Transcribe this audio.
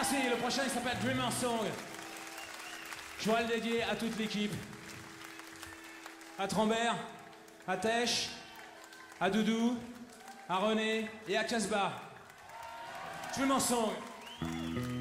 Merci, le prochain il s'appelle Dreamer Song. Je voudrais le dédier à toute l'équipe. À Trambert, à Tèche, à Doudou, à René et à Casbah. Dreamer Song.